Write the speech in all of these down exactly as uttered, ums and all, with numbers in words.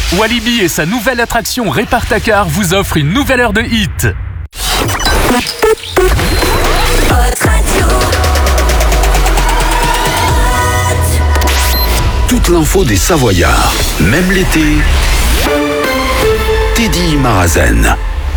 Walibi et sa nouvelle attraction Répare-ta-car vous offrent une nouvelle heure de hit. Toute l'info des Savoyards, même l'été, Teddy Marazen.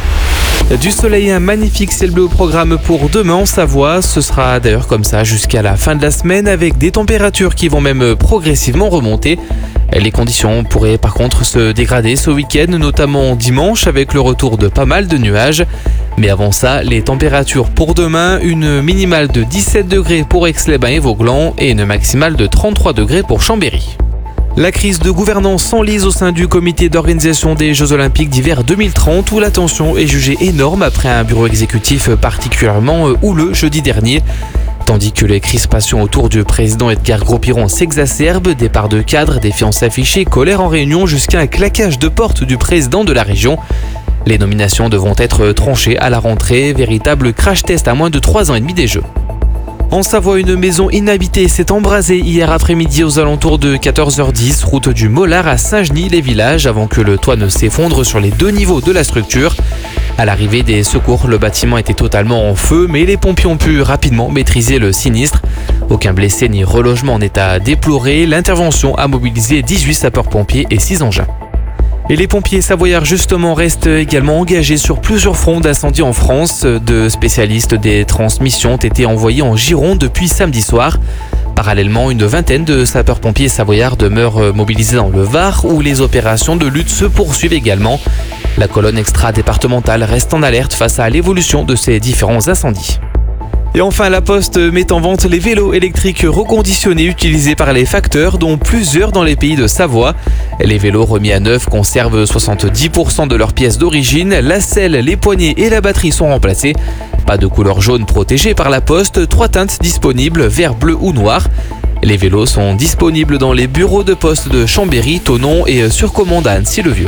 Du soleil et un magnifique ciel bleu au programme pour demain en Savoie. Ce sera d'ailleurs comme ça jusqu'à la fin de la semaine avec des températures qui vont même progressivement remonter. Les conditions pourraient par contre se dégrader ce week-end, notamment dimanche avec le retour de pas mal de nuages. Mais avant ça, les températures pour demain, une minimale de dix-sept degrés pour Aix-les-Bains et Vauglans et une maximale de trente-trois degrés pour Chambéry. La crise de gouvernance s'enlise au sein du comité d'organisation des Jeux Olympiques d'hiver deux mille trente où la tension est jugée énorme après un bureau exécutif particulièrement houleux jeudi dernier. Tandis que les crispations autour du président Edgar Gros-Piron s'exacerbent, départ de cadres, défiance affichée, colère en réunion jusqu'à un claquage de porte du président de la région. Les nominations devront être tranchées à la rentrée, véritable crash test à moins de trois ans et demi des Jeux. En Savoie, une maison inhabitée s'est embrasée hier après-midi aux alentours de quatorze heures dix, route du Mollard à Saint-Genis-les-Villages, avant que le toit ne s'effondre sur les deux niveaux de la structure. À l'arrivée des secours, le bâtiment était totalement en feu, mais les pompiers ont pu rapidement maîtriser le sinistre. Aucun blessé ni relogement n'est à déplorer. L'intervention a mobilisé dix-huit sapeurs-pompiers et six engins. Et les pompiers savoyards justement restent également engagés sur plusieurs fronts d'incendie en France. Deux spécialistes des transmissions ont été envoyés en Gironde depuis samedi soir. Parallèlement, une vingtaine de sapeurs-pompiers savoyards demeurent mobilisés dans le Var où les opérations de lutte se poursuivent également. La colonne extra-départementale reste en alerte face à l'évolution de ces différents incendies. Et enfin, la Poste met en vente les vélos électriques reconditionnés utilisés par les facteurs, dont plusieurs dans les pays de Savoie. Les vélos remis à neuf conservent soixante-dix pour cent de leurs pièces d'origine. La selle, les poignées et la batterie sont remplacés. Pas de couleur jaune protégée par la Poste, trois teintes disponibles, vert, bleu ou noir. Les vélos sont disponibles dans les bureaux de poste de Chambéry, Thonon et sur commande à Annecy-le-Vieux.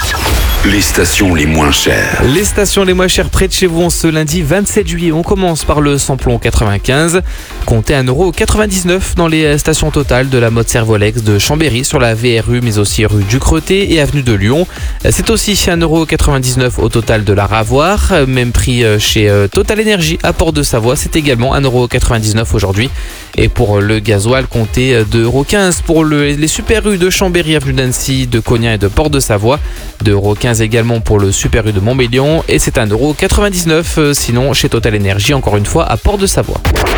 Les stations les moins chères. Les stations les moins chères près de chez vous en ce lundi vingt-sept juillet. On commence par le samplon quatre-vingt-quinze. Comptez un euro quatre-vingt-dix-neuf dans les stations totales de la mode Servolex de Chambéry sur la V R U mais aussi rue du Creté et avenue de Lyon. C'est aussi un euro quatre-vingt-dix-neuf au total de la Ravoire. Même prix chez Total Énergie à Port-de-Savoie. C'est également un euro quatre-vingt-dix-neuf aujourd'hui. Et pour le gasoil, comptez deux euros quinze pour le, les Super U de Chambéry, avenue d'Annecy, de Cognac et de Port-de-Savoie. deux euros quinze également pour le Super U de Montmélian et c'est un euro quatre-vingt-dix-neuf sinon chez Total Énergie encore une fois à Port-de-Savoie.